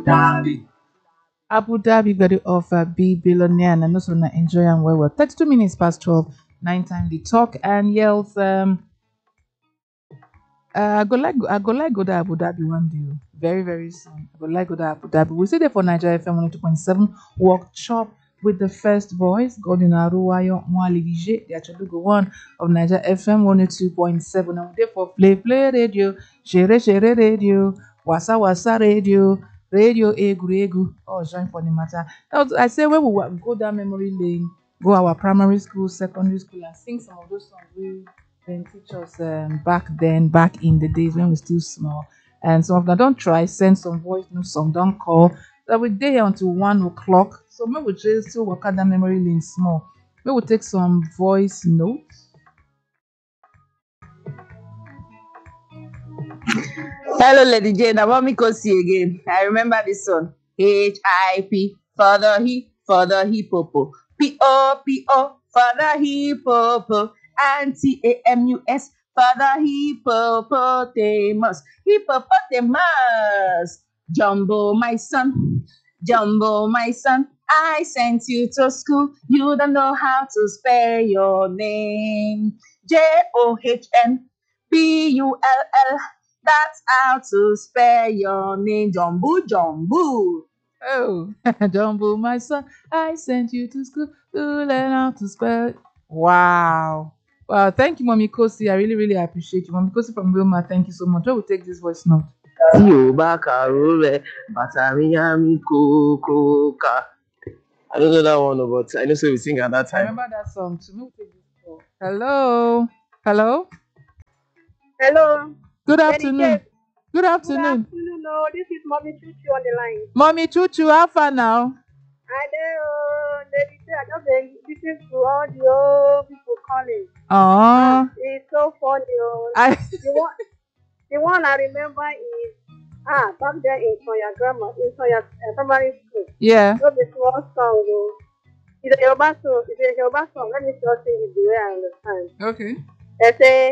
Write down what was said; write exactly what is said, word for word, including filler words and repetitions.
Abu Dhabi got to offer be billionaire and also na enjoy and well well. thirty-two minutes past twelve, nine time the talk and yells um uh, I go like I go like go to Abu Dhabi one day. Oh. Very, very soon. I go like go to Abu Dhabi. We see there for Nigeria F M one oh two point seven workshop with the first voice, Godin Aruwayo Mwaligije, the actually go one of Nigeria F M one oh two point seven. And we're there for Play Play Radio, Shere Shere Radio, Wasa Wasa Radio, Radio Egu Egu. Oh, join for the matter. Now, I say when we wa- go down memory lane, go our primary school, secondary school, and sing some of those songs we then teach us um, back then, back in the days when we still small. And some of them don't try, send some voice note, some don't call. That we day until one o'clock. So maybe we just still work out that memory lane small. Maybe we take some voice notes. Hello, Lady Jane. I want me to see again. I remember this song. H I P for the he for the hippopo. P O P O for the hippopo. And T A M U S for the hippopotamus. Hippopotamus. Jumbo, my son. Jumbo, my son. I sent you to school. You don't know how to spell your name. J O H N B U L L. That's how to spell your name. Jumbo, Jumbo. Oh, Jumbo, my son, I sent you to school to learn how to spell. Wow. Wow, thank you, Mommy Kosi. I really, really appreciate you. Mommy Kosi from Wilma, thank you so much. I will take this voice note. Tí ò bá kàró rẹ̀, bàtà mi á mi kókó ká. I don't know that one, but I know so we sing at that I time. remember that song too. Me will take this call. Hello. Hello. Hello. Good Lady afternoon. Jane. Good Good afternoon. afternoon. No, this is Mommy Chuchu on the line. Mommy Choo Choo, how far now? Hi there, oh, Lady Jane. I just been listening to all the old people calling. Oh, It's so funny. Oh. I The one, the one I remember is ah back there in Sonya Grammar, in Sonya uh, Primary School. yeah. No, the small song. Oh. It's a Yoruba song. It's a Yoruba song. Let me just sing it the way I understand. Okay. They say.